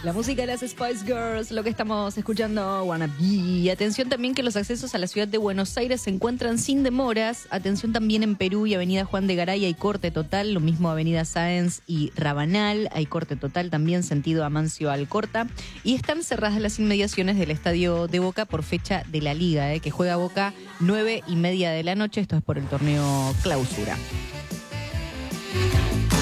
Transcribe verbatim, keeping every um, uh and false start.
La música de las Spice Girls, lo que estamos escuchando, Wannabe. Atención también que los accesos a la ciudad de Buenos Aires se encuentran sin demoras. Atención también en Perú y Avenida Juan de Garay hay corte total. Lo mismo Avenida Sáenz y Rabanal. Hay corte total también sentido Amancio Alcorta. Y están cerradas las inmediaciones del estadio de Boca por fecha de la Liga, eh, que juega Boca nueve y media de la noche. Esto es por el torneo Clausura.